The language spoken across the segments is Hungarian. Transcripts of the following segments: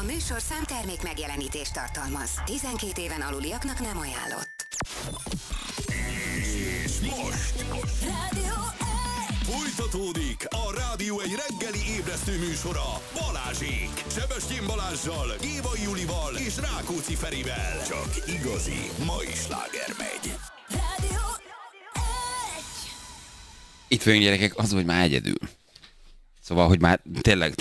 A műsorszám termék megjelenítést tartalmaz. 12 éven aluliaknak nem ajánlott. És most Rádió folytatódik a Rádió egy reggeli ébresztő műsora Balázsék. Sebestyén Balázssal, Gévai Julival és Rákóczi Ferivel. Csak igazi mai sláger megy. Rádió 1. Itt vagyunk, gyerekek, az, hogy már egyedül. Szóval, hogy már tényleg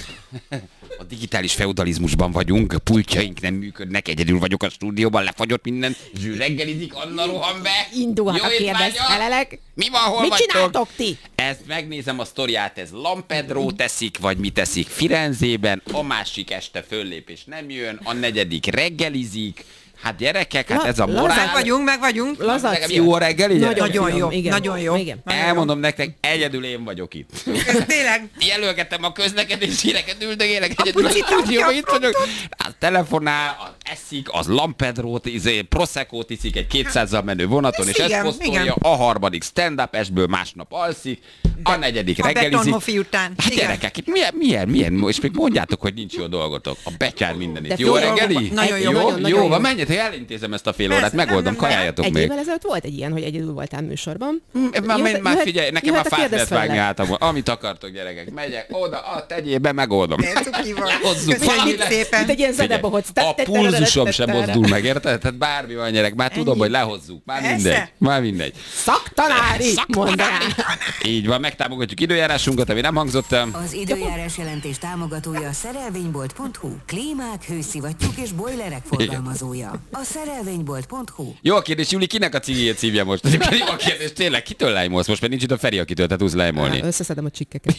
a digitális feudalizmusban vagyunk, a pultjaink nem működnek, egyedül vagyok a stúdióban, lefagyott minden, Zsű reggelizik, Anna rohan be. Indulhat a kérdezfelelek. Mi van, hol Mit vagytok? csináltok ti? Ezt megnézem a sztoriát, ez Lampedro teszik, vagy mi teszik Firenzében, a másik este föllépés nem jön, a negyedik reggelizik. Hát gyerekek, hát ez a morál. Meg vagyunk. Nekem jó a reggeli, gyerek? Nagyon jó, igen. nagyon jó. Igen. Elmondom nektek, egyedül én vagyok itt. Ez tényleg. Jelölgetem a közlekedés híreket, üldögélek egyedül a stúdióban, itt vagyok. Az telefonál, az eszik, az Lampedrót, Prosecco-t iszik egy 200-zal menő vonaton, és ezt posztolja, a harmadik stand-up esből másnap alszik, a negyedik A reggelizik. Betonhofi után. Hát Igen. gyerekek, itt milyen, és még mondjátok, hogy nincs jó dolgotok. A betyár mindenit. De Jó jó, reggeli? nagyon jó, nagyon Jó, jó. van, menjetek, elintézem ezt a fél órát, Persze, megoldom, nem. kajáljatok Egy még. évvel ezelőtt volt egy ilyen, hogy egyedül voltál műsorban. Már figyelj, nekem már jöhet a fát lehet kérdezfelelek. vágni hátam. Amit akartok, gyerekek. Megyek oda, tegyél be, megoldom. Cuki vagy. Hozzuk Köszönjük valamire. szépen. Mint egy ilyen zedebohóc. A pulzusom sem mozdul meg, érted? Tehát bármi van, gyerek. Már tudom, hogy lehozzuk. Már mindegy. Szaktanári, mondd el. Így van, megtámogatjuk időjárásunkat, ami nem hangzott el. Az időjárás jelentés támogatója a szerelvénybolt.hu. Klímák, hőszivattyúk és bojlerek forgalmazója. A szerelvénybolt.hu. Jó a kérdés, Juli, kinek a cigijét szívja most? Jó a kérdés, tényleg, kitől lájmolsz most? Mert nincs itt a Feri, akitől te tudsz lájmolni. Összeszedem a csikkeket.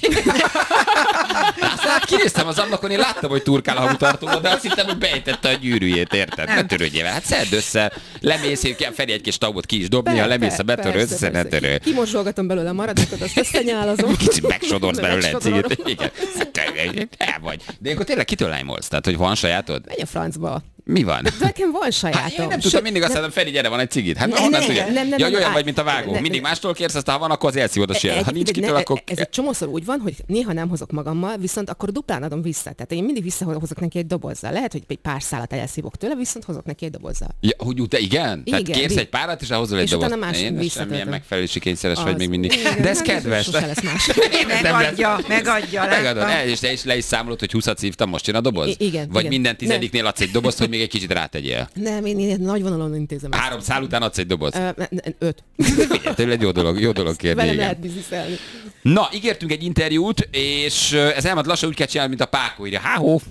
Aztán kinéztem az ablakon, én láttam, hogy turkál a hamutartóba, de azt hittem, hogy beejtette a gyűrűjét, érted? Ne törődjél vele. Hát szedd össze, lemész, én Feri egy kis tagot ki is dobni, ha lemész a betörő, össze, ne törő. Kimosolgatom belőle a maradékot, azt összenyálazom. Kicsit megsodorsz belőle egy cigit. Igen. El vagy. De akkor tényleg kitől lájmolsz? Tehát, hogy van sajátod? Menj a francba. Mi van? De nekem van Hát sajátom. én nem tudtam, mindig azt mondom, Feri, gyere, van egy cigit. Hát honnan tudja? Ja, olyan vagy, mint a vágó. Mindig mástól kérsz, aztán ha van, akkor az elszívod a sér. Ha nincs kitől, akkor... Ez egy csomószor úgy van, hogy néha nem hozok magammal, viszont akkor duplán adom vissza. Tehát én mindig visszahozok neki egy dobozzal. Lehet, hogy egy pár szálat elszívok tőle, viszont hozok neki egy dobozzal. Ja, hogy te igen? Tehát Igen, kérsz egy párat, és ahhozol egy és dobozt. utána más Én semmilyen visszatöltöm. megfelelési kényszeres vagy Az. még mindig. Igen, De ez nem, kedves. sose lesz más. Megadja. Megadod, láttam. és te is le is számolod, hogy 20-at szívtam, most jön a doboz? Igen. Vagy igen. minden tizediknél adsz egy dobozt, hogy még egy kicsit rátegyél. Nem, én nagy vonalon intézem ezt. 3 szál után adsz egy dobozt. 5. Tényleg jó dolog kérni. Velem Igen. lehet bizniszelni. Na, ígértünk egy interjút, és ez elmond lassan úgy kell csinálni, mint a Pákó írja.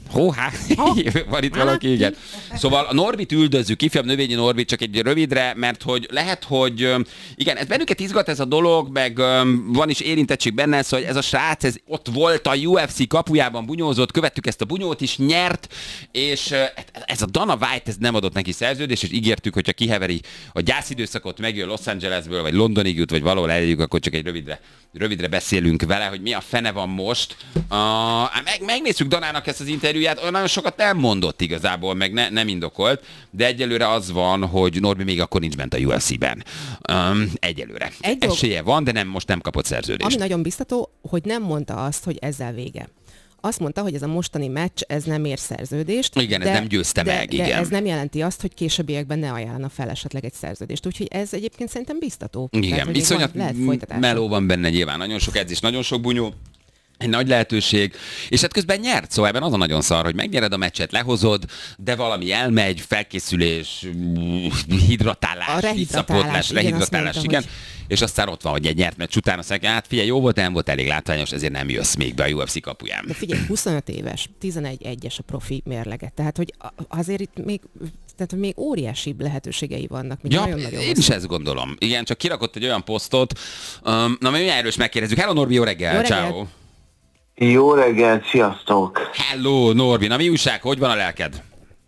Van itt valaki, igen. Szóval a Norbit üldözzük, ifjabb növényi Norbit, csak egy rövidre, mert hogy lehet, hogy igen, ez bennünket izgat ez a dolog, meg van is érintettség benne, szóval ez a srác, ez ott volt a UFC kapujában, bunyózott, követtük ezt a bunyót is, nyert, és ez a Dana White, ez nem adott neki szerződést, és ígértük, hogyha kiheveri a gyászidőszakot, megjön Los Angelesből, vagy Londonig jut, vagy valahol eljövünk, akkor csak egy rövidre beszélünk vele, hogy mi a fene van most. Megnézzük Danának ezt az interjúját, olyan nagyon sokat nem mondott igazából, meg nem indokolt, de egyelőre az van, hogy Norbi még akkor nincs bent a UFC-ben. Egyelőre. Esélye van, de most nem kapott szerződést. Ami nagyon biztató, hogy nem mondta azt, hogy ezzel vége. Azt mondta, hogy ez a mostani meccs, ez nem ér szerződést. Igen, ez nem győzte meg, igen. De ez nem jelenti azt, hogy későbbiekben ne ajánlana fel esetleg egy szerződést. Úgyhogy ez egyébként szerintem biztató. Igen, Tehát, hogy iszonyat lehet folytatása. meló van benne nyilván, nagyon sok edzés, nagyon sok bunyó, egy nagy lehetőség, és hát közben nyert, szóval ebben az a nagyon szar, hogy megnyered a meccset, lehozod, de valami elmegy, felkészülés, hidratálás, visszapótlás, rehidratálás, igen. És aztán ott van, hogy egy nyert meccs után azt mondják, hát figyelj, jó volt, nem volt elég látványos, ezért nem jössz még be a UFC kapuján. De figyelj, 25 éves, 11-1-es a profi mérleget. Tehát, hogy azért itt még, tehát, hogy még óriásibb lehetőségei vannak. Ja, én is ezt gondolom. Igen, csak kirakott egy olyan posztot. Na, mi erről is megkérdezzük. Hello, Norbi, jó reggel, Jó reggel. ciao. Jó reggelt, sziasztok! Hello, Norbi, na mi újság, hogy van a lelked?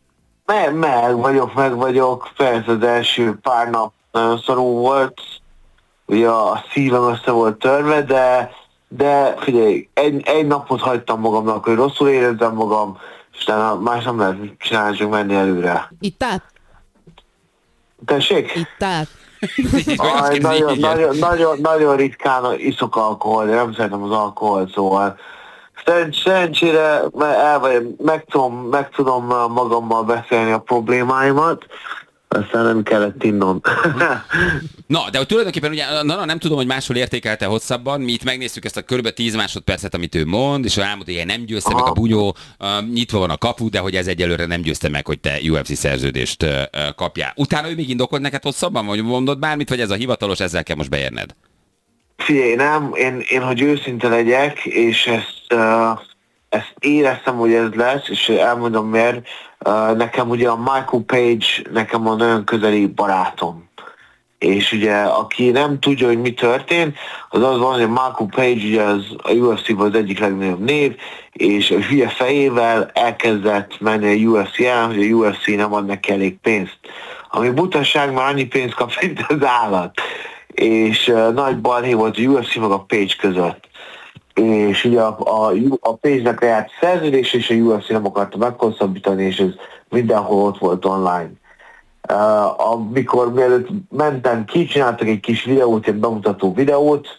Meg vagyok, persze az első pár nap nagyon szarú volt, ugye a szívem össze volt törve, de figyelj, egy napot hagytam magamnak, hogy rosszul érezzem magam, és utána más nem lehet csinálni, csak menni előre. Itt állt? Tessék? Itt állt. Nagyon ritkán iszok alkohol, de nem szeretem az alkohol, szóval Szerencsére meg tudom magammal beszélni a problémáimat, aztán nem kellett innom. Na, de tulajdonképpen ugye, nem tudom, hogy máshol értékelte hosszabban, mi itt megnéztük ezt a kb. 10 másodpercet, amit ő mond, és elmondta, hogy nem győzte meg a bunyó, nyitva van a kapu, de hogy ez egyelőre nem győzte meg, hogy te UFC szerződést kapjál. Utána ő még indokolt neked hosszabban, vagy mondod bármit, vagy ez a hivatalos, ezzel kell most beérned? Figyelj, nem, én hogy őszinte legyek, és ezt éreztem, hogy ez lesz, és elmondom miért. Nekem ugye a Michael Page, nekem a nagyon közeli barátom. És ugye, aki nem tudja, hogy mi történt, az van, hogy Michael Page ugye a UFC-ban az egyik legnagyobb név, és a hülye fejével elkezdett menni a UFC ellen, hogy a UFC nem ad neki elég pénzt. Ami butaság, már annyi pénzt kap, mint az állat. És nagy balhé volt a UFC meg a Page között. És ugye a Page-nek lejárt szerződés, és a UFC nem akarta meghosszabbítani, és ez mindenhol ott volt online. Amikor mielőtt mentem ki, csináltak egy kis videót, egy bemutató videót,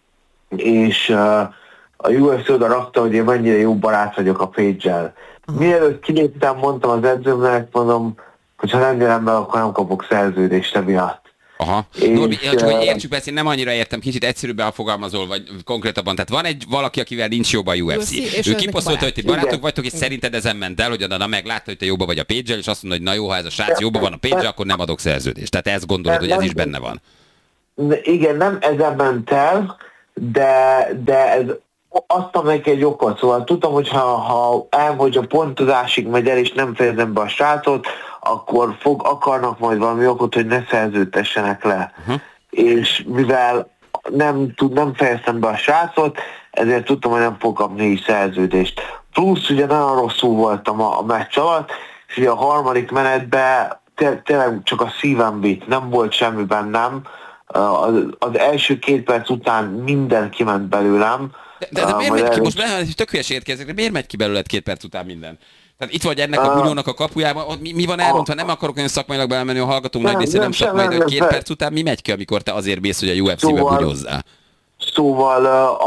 és a UFC oda rakta, hogy én mennyire jó barát vagyok a Page-el. Mielőtt kiléptem, mondtam az edzőmnek, mondom, hogy ha nem jelen be, akkor nem kapok szerződést emiatt. Aha. Norbi, csak hogy értsük be, ezt én nem annyira értem, kicsit egyszerűbben fogalmazol, vagy konkrétabban. Tehát van egy valaki, akivel nincs jobb a UFC. Ő kiposztolta, hogy ti barátok vagytok, és szerinted ezen ment el, hogy na meglátta, hogy te jobban vagy a Page-el, és azt mondod, hogy na jó, ha ez a srác jobban van a Page-el, akkor nem adok szerződést. Tehát ezt gondolod, hogy ez is benne van. Igen, nem ezen ment el, de ez adtam neki egy okot, szóval tudtam, hogy ha a pontozásig megy el, és nem fejezem be a srácot, akkor akarnak majd valami okot, hogy ne szerződtessenek le. És mivel nem fejeztem be a srácot, ezért tudtam, hogy nem fog kapni így szerződést. Plusz ugye nagyon rosszul voltam a meccs alatt, és ugye a harmadik menetben tényleg csak a szívem bit, nem volt semmi bennem. Az első 2 perc után minden kiment belőlem. De miért megy ki? Most tök hülyesét kérdezek, de miért megy ki belőled 2 perc után minden? Tehát itt vagy ennek a bunyónak a kapujában, mi van elrontva? Nem akarok olyan szakmailag belemenni, a hallgatók nagy része nem szakmai, hogy 2 perc után mi megy ki, amikor te azért mész, hogy a UFC-be bunyózzál? Szóval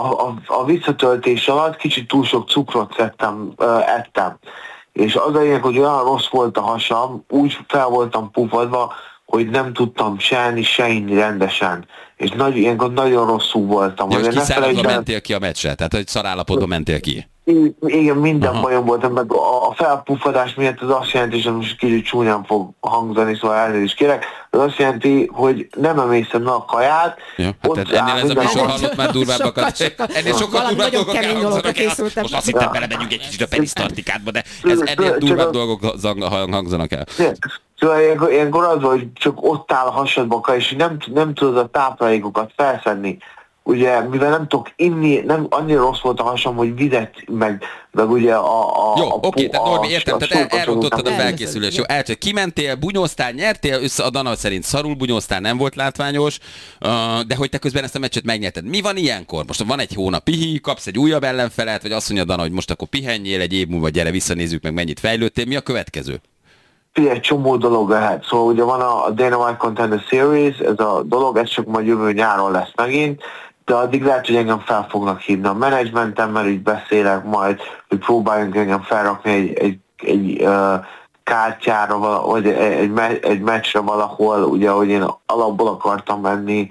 a visszatöltés alatt kicsit túl sok cukrot ettem. És az a lényeg, hogy olyan rossz volt a hasam, úgy fel voltam pufadva, hogy nem tudtam se enni, se inni rendesen. És ilyenkor nagyon rosszul voltam. Ja, és kiszáradva mentél ki a meccsre? Tehát, hogy szarállapotban mentél ki? Igen, minden bajom voltam, meg a felpuffadás miatt az azt jelenti, és most kicsit csúnyán fog hangzani, szóval elnézést kérek, az azt jelenti, hogy nem emészem meg a kaját. Ja, hát ennél ez a műsor hallott már durvábbakat. Ennél sokkal durvább dolgok elhangzanak el. Most azt hittem, belemegyünk egy kicsit a perisztartikádba, de ennél durvább dolgok hangzanak el. Szóval ilyenkor az, hogy csak ott áll a hasadba, és nem tudod a táplálékokat felszedni. Ugye, mivel nem tudok inni, nem annyira rossz volt a hasam, hogy vizet, meg ugye Jó, oké, tehát Norbi, értem, tehát elrontottad a felkészülés. Jó, kimentél, bunyóztál, nyertél, a Dana szerint szarul bunyóztál, nem volt látványos, de hogy te közben ezt a meccset megnyerted. Mi van ilyenkor? Most van egy hónap pihi, kapsz egy újabb ellenfelet, vagy azt mondja Dana, hogy most akkor pihenjél egy év múlva, gyere, visszanézzük meg, mennyit fejlődtél. Mi a következő? Egy csomó dolog lehet. Szóval ugye van a Dana White Contender Series, ez a dolog, ez csak majd jövő nyáron lesz megint, de addig lehet, hogy engem fel fognak hívni a menedzsmentemmel, így beszélek majd, hogy próbáljunk engem felrakni egy kártyára, vagy egy meccsre valahol, ugye, hogy én alapból akartam menni.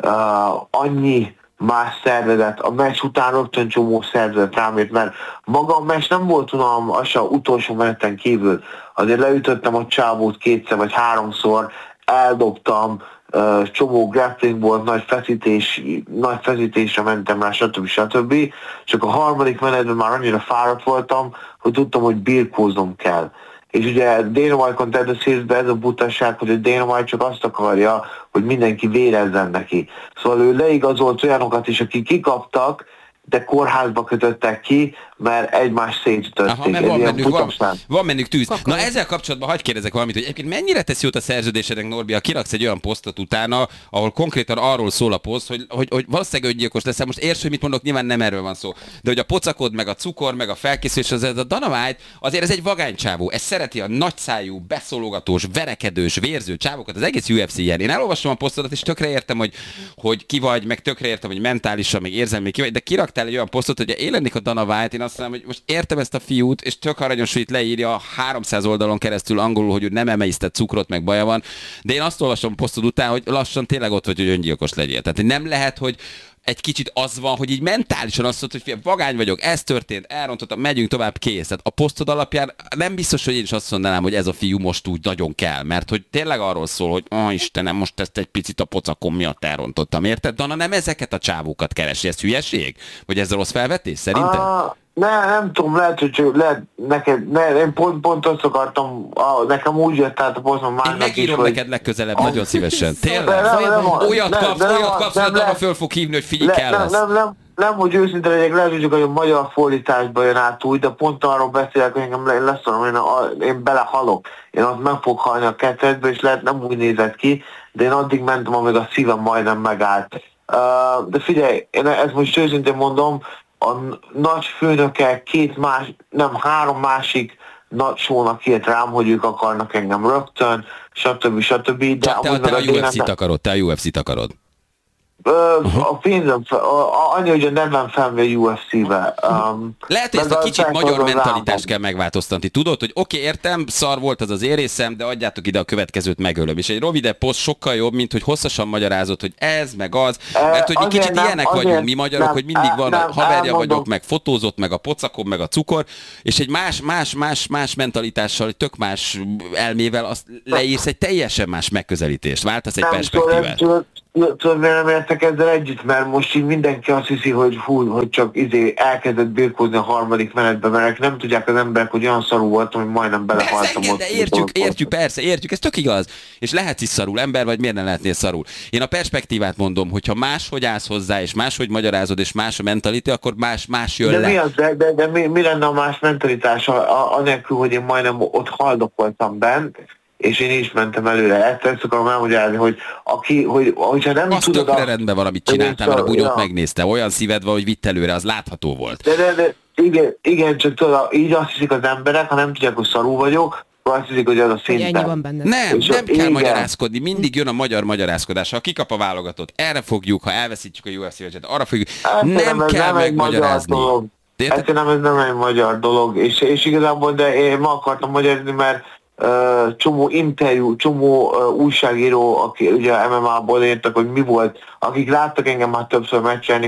Annyi más szervezet, a meccs után rögtön csomó szervezet rám jött, mert maga a meccs nem volt unalmas, az utolsó meneten kívül. Azért leütöttem a csávót 2 vagy 3-szor, eldobtam, csomó grappling volt, nagy feszítésre mentem rá, stb. Csak a harmadik menetben már annyira fáradt voltam, hogy tudtam, hogy birkóznom kell. És ugye Dana White Contender Series-ben ez a butaság, hogy a Dana White csak azt akarja, hogy mindenki vérezzen neki. Szóval ő leigazolt olyanokat is, akik kikaptak, de kórházba kötöttek ki, mert egymást szétütötték. Aha, mert van bennük tűz. Na ezzel kapcsolatban hadd kérdezek valamit, hogy egyébként mennyire tesz jót a szerződésednek, Norbi, ha kiraksz egy olyan posztot utána, ahol konkrétan arról szól a poszt, hogy valószínűleg öngyilkos leszel. Most értsd, hogy mit mondok, nyilván nem erről van szó. De hogy a pocakod, meg a cukor, meg a felkészülés, az a Dana White, azért ez egy vagánycsávó. Ez szereti a nagyszájú, beszólogatós, verekedős, vérző csávokat, az egész UFC ilyen. Én elolvastam a posztodat, és tökre értem, hogy ki vagy, meg tökre értem, hogy mentálisan, meg érzelmi ki vagy, de kiraktál írtál egy olyan posztot, hogy én lennék a Dana White, én azt mondom, hogy most értem ezt a fiút, és tök aranyos, hogy itt leírja 300 oldalon keresztül angolul, hogy ő nem emésztett cukrot, meg baja van, de én azt olvasom posztod után, hogy lassan tényleg ott vagy, hogy öngyilkos legyél. Tehát nem lehet, hogy egy kicsit az van, hogy így mentálisan azt mondod, hogy vagány vagyok, ez történt, elrontottam, megyünk tovább, kész. Tehát a posztod alapján nem biztos, hogy én is azt mondanám, hogy ez a fiú most úgy nagyon kell, mert hogy tényleg arról szól, hogy Istenem, most ezt egy picit a pocakom miatt elrontottam, érted? Dana nem ezeket a csávókat keresi, ez hülyeség? Vagy ez rossz felvetés, szerinted? Nem tudom, lehet, hogy lehet neked, én pont azt akartam, nekem úgy jött át a posztom másnak is, megírom neked legközelebb, nagyon szívesen. Tényleg? Olyat kapsz, hogy Dana föl fog hívni, hogy figyelj, kell lesz. Nem, hogy őszinte legyek, lehet, hogy a magyar fordításban jön át úgy, de pont arról beszélek, hogy engem én belehalok. Én ott meg fogok halni a ketrecbe, és lehet nem úgy nézett ki, de én addig mentem, amíg a szívem majdnem megállt. De figyelj, én ezt most őszintén mondom, a nagy főnöke három másik nagy sónak írt rám, hogy ők akarnak engem rögtön, stb. De te a UFC-t akarod, te a UFC-t akarod. A pénzem, annyi, hogy nem van felve a UFC-be. Lehet, hogy ezt a kicsit magyar mentalitást kell megváltoztatni. Tudod, hogy oké, értem, szar volt az én részem, de adjátok ide a következőt, megölöm. És egy rövidebb poszt sokkal jobb, mint hogy hosszasan magyarázod, hogy ez, meg az. Mert hogy mi kicsit ilyenek vagyunk, mi magyarok, hogy mindig van, haverja vagyok, meg fotózott, meg a pocakom, meg a cukor, és egy más mentalitással, egy tök más elmével azt leírsz egy teljesen más megközelítést. Váltasz egy perspektívát. Tudod, miért nem értek ezzel együtt, mert most így mindenki azt hiszi, hogy csak elkezdett birkózni a harmadik menetbe, mert nem tudják az emberek, hogy olyan szarú voltam, hogy majdnem belehaltam ott. De értjük, ez tök igaz. És lehetsz is szarul ember, vagy miért nem lehetnél szarul? Én a perspektívát mondom, hogyha máshogy állsz hozzá, és máshogy magyarázod, és más a mentalitás, akkor más jön le. De mi lenne a más mentalitás, anélkül, hogy én majdnem ott haldokoltam bent, és én is mentem előre. Ezt akarom elmagyarázni, hogyha nem azt tudod... Azt rendben valamit csináltál, mert a bunyót megnézte. Olyan szíved van, hogy vitt előre, az látható volt. De igen, csak tudod, így azt hiszik az emberek, ha nem tudják, hogy szarú vagyok, akkor azt hiszik, hogy az a szinten. Nem kell magyarázkodni, mindig jön a magyar magyarázkodás. Ha kikap a válogatott, erre fogjuk, ha elveszítjük a UFC-et, arra fogjuk. Nem kell megmagyarázni. Ez nem egy magyar dolog, és igazából, de én ma akartam magyarázni, mert csomó interjú, csomó újságíró, aki ugye MMA-ból értek, hogy mi volt, akik láttak engem már többször meccselni,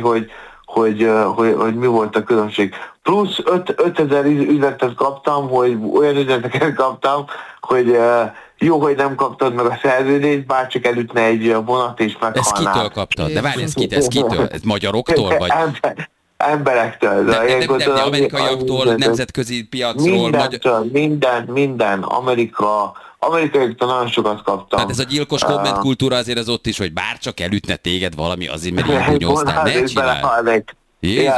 hogy mi volt a különbség. Plusz 5000 üzenetet kaptam, olyan üzeneteket kaptam, hogy jó, hogy nem kaptad meg a szerződést, bárcsak elütne egy vonat és meghalnál. Ezt kitől kaptad? De várj, ez kitől? Ez magyaroktól? Vagy? Emberektől. De amerikaiaktól, nemzetközi piacról. Minden. Amerikaiaktól nagyon sokat kaptam. Tehát ez a gyilkos kommentkultúra azért az ott is, hogy bárcsak elütne téged valami azért, mert így bunyóztál. Ne csinálj! Jézus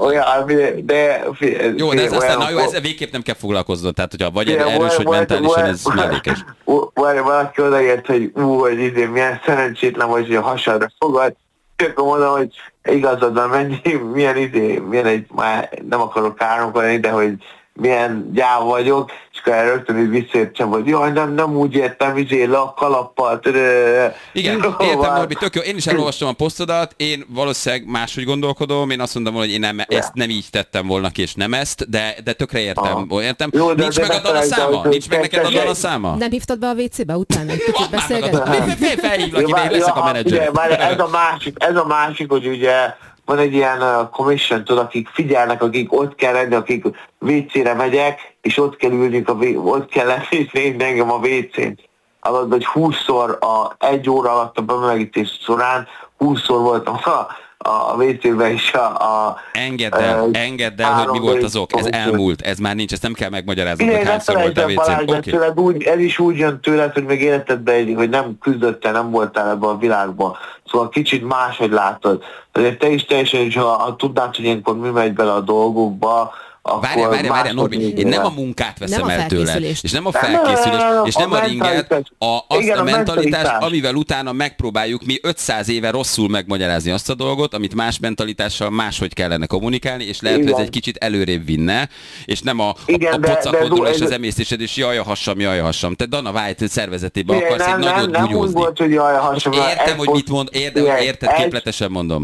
jó, de ezzel végképp nem kell foglalkoznod, tehát hogyha vagy erős, vagy mentálisan, ez mellékes. Valaki odaért, hogy milyen szerencsétlen vagy, hogy a hasadra fogad, akkor mondom, hogy igazad van, milyen egy, már nem akarok káromkodni, de hogy milyen gyáv vagyok, és akkor rögtön így visszaértsem, hogy jaj, nem úgy értem, le a kalappal. Igen, értem, Norbi, tök jó. Én is elolvastam a posztodat, én valószínűleg máshogy gondolkodom, én azt mondom, hogy én ezt nem így tettem volna ki, és nem ezt, de tökre értem. Jó, nincs meg a Dana száma? Nincs meg neked a Dana száma? Nem hívtad be a WC-be utána? Egy kicsit beszélgetni? Felhívlak, én leszek a menedzser. Ez a másik, hogy ugye van egy ilyen commission, akik figyelnek, akik ott kell lenni, akik WC-re megyek, és ott kell ülni, ott kell lenni engem a WC-n. Alatt, hogy 20-szor egy óra alatt a bemelegítés során 20-szor voltam a WC-ben is Engedd el, hogy mi volt az ok. Ez elmúlt, ez már nincs, ezt nem kell megmagyarázni, hogy hányszor volt a WC-n. Ez is úgy jön tőled, hogy még életedben, hogy nem küzdöttél, nem voltál ebben a világban. Szóval kicsit máshogy látod. Azért te is teljesen, ha tudnád, hogy ilyenkor mi megy bele a dolgokba, Várjál, Norbi, én nem a munkát veszem el tőled, és nem a felkészülést, és nem a ringet, azt a mentalitást, amivel utána megpróbáljuk mi 500 éve rosszul megmagyarázni azt a dolgot, amit más mentalitással máshogy kellene kommunikálni, és lehet, hogy ez egy kicsit előrébb vinne, és nem a pocakodról és az emésztésed, és jaj a hassam. Te Dana White szervezetében akarsz egy nagyot bunyózni. Nem úgy volt, hogy jaj a hassam. Értem, hogy mit mond, érted, képletesen mondom.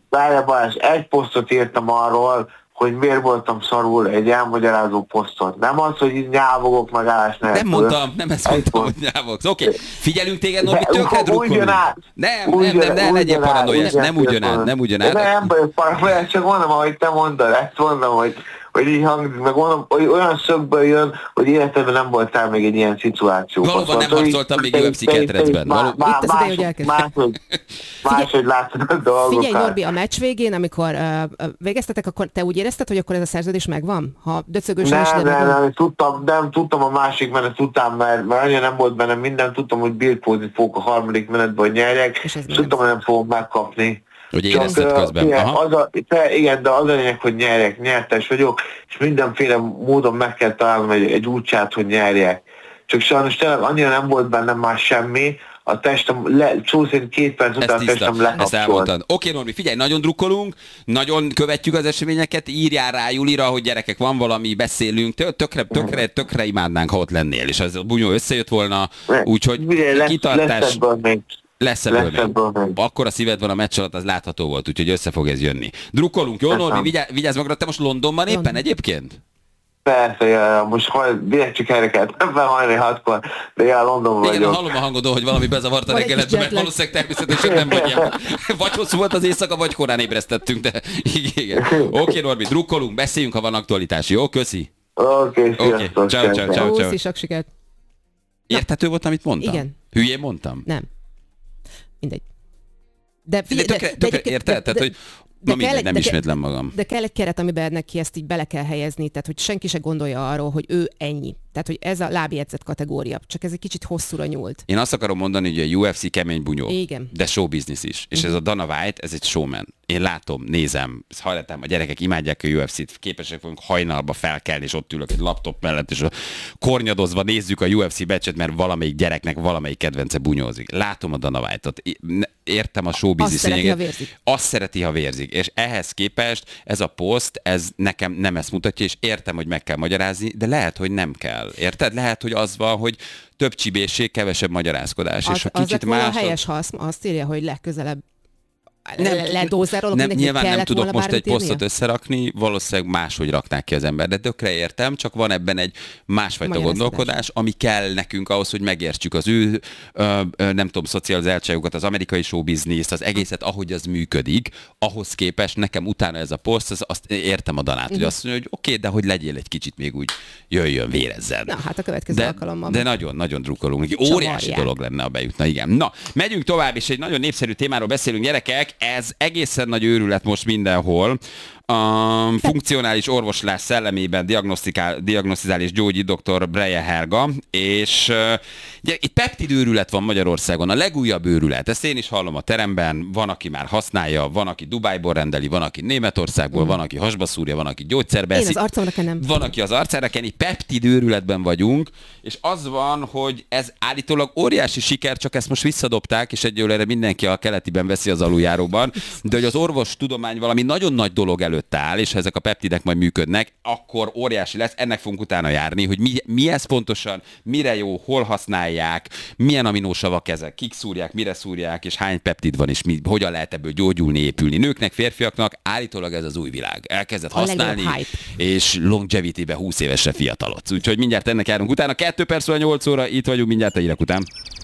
Várjál Balázs, egy posztot írtam arról, hogy miért voltam szarul, egy elmagyarázó posztot. Nem az, hogy így nyávogok megállás nélkül. Nem mondtam, nem ezt mondtam, hogy nyávogsz. Oké, figyelünk téged, Norbi, tökre drukkolunk. Nem legyél paranoiás, nem ugyanaz. Nem vagyok paranoiás, csak mondom, ahogy te mondod, ezt mondom, hogy így hangzik, meg mondom, hogy olyan szögből jön, hogy életedben nem voltál még egy ilyen szituációban. Valóban nem harcoltam még UFC ketrecben. Itt az ideje, hogy elkezdjük. Máshogy látod a dolgokat. Figyelj, Norbi, a meccs végén, amikor végeztetek, akkor te úgy érezted, hogy akkor ez a szerződés megvan? Ha döcögősen is nem tudtam a másik menet után, mert annyira nem volt benne minden, tudtam, hogy birkózni fogok a harmadik menetben, hogy nyerjek, és tudtam, hogy nem fogom megkapni. Hogy érezted közben. Igen, de az a lényeg, hogy nyertes vagyok, és mindenféle módon meg kell találnom egy útját, hogy nyerjek. Csak sajnos tényleg annyira nem volt bennem már semmi, a testem, szó szerint 2 perc után a testem lekapcsolt. Oké, Norbi, figyelj, nagyon drukkolunk, nagyon követjük az eseményeket, írjál rá Julira, hogy gyerekek, van valami, beszélünk, tökre imádnánk, ha ott lennél, és az a bunyó összejött volna, úgyhogy kitartás. Lesz ebből még. Akkor a szíved van a meccs alatt, az látható volt, úgyhogy össze fog ez jönni. Drukkolunk, jó Norbi? Vigyázz magadra, te most Londonban éppen egyébként? Persze, most direkt csak erre kell felhajni 6-kor, de Londonban vagyok. Igen, hallom a hangodon, hogy valami bezavarta reggeletben, mert valószínűleg természetesen nem vagy ilyen. Vagy hosszú volt az éjszaka, vagy korán ébresztettünk, de igen. Oké, Norbi, drukkolunk, beszéljünk, ha van aktualitás, jó? Köszi. Oké, sziasztok. Ciao. Sok sikert. Érthető volt, amit mondtam? Igen. Hülyén mondtam? Nem. Mindegy. Érted? Tehát, hogy nem ismétlem magam. De kell egy keret, amiben neki ezt így bele kell helyezni, tehát hogy senki se gondolja arról, hogy ő ennyi. Tehát, hogy ez a lábjegyzett kategória. Csak ez egy kicsit hosszúra nyúlt. Én azt akarom mondani, hogy a UFC kemény bunyó. Igen. De show business is. És ez a Dana White, ez egy showman. Én látom, nézem, hajlettem, a gyerekek imádják a UFC-t, képesek vagyunk hajnalba felkelni, és ott ülök egy laptop mellett, és kornyadozva nézzük a UFC meccset, mert valamelyik gyereknek valamelyik kedvence bunyózik. Látom a Dana White-ot, értem a show business lényeget. Azt szereti, ha vérzik. És ehhez képest ez a poszt, ez nekem nem ezt mutatja, és értem, hogy meg kell magyarázni, de lehet, hogy nem kell. Érted? Lehet, hogy az van, hogy több csibészség, kevesebb magyarázkodás. És ha kicsit más. Helyes, ha azt írja, hogy legközelebb ledózerolok, nyilván nem tudok most egy posztot összerakni, valószínűleg máshogy raknák ki az ember, de tökre értem, csak van ebben egy másfajta gondolkodás, ami kell nekünk ahhoz, hogy megértsük az ő, nem tudom, szocializáltságokat, az amerikai show business, az egészet, ahogy az működik, ahhoz képest nekem utána ez a poszt, azt értem a Danát, hogy azt mondja, hogy oké, de hogy legyél egy kicsit még úgy, jöjjön, vérezzen. Na, hát a következő alkalommal. De nagyon drukkolunk. Egy óriási dolog lenne, ha bejutna, igen. Na, megyünk tovább, és egy nagyon népszerű témáról beszélünk, gyerekek. Ez egészen nagy őrület most mindenhol. Funkcionális orvoslás szellemében diagnosztizál és gyógyít dr. Breyer Helga, és ugye, itt peptid őrület van Magyarországon, a legújabb őrület. Ezt én is hallom a teremben, van, aki már használja, van, aki Dubájból rendeli, van, aki Németországból, van, aki hasba szúrja, van, aki gyógyszerbe eszik. Én az arcomra kenem. Van, aki az arcára keni, peptid őrületben vagyunk, és az van, hogy ez állítólag óriási siker, csak ezt most visszadobták, és egyelőre mindenki a keletiben veszi az aluljáróban, de hogy az orvostudomány valami nagyon nagy dolog előtt áll, és ha ezek a peptidek majd működnek, akkor óriási lesz, ennek fogunk utána járni, hogy mi ez pontosan, mire jó, hol használják, milyen aminósavak ezek, kik szúrják, mire szúrják, és hány peptid van, és hogyan lehet ebből gyógyulni, épülni. Nőknek, férfiaknak állítólag ez az új világ. Elkezdett használni, és longevity-be 20 évesre fiatalodsz. Úgyhogy mindjárt ennek járunk utána. 2 perc van 8 óra, itt vagyunk mindjárt a hírek után.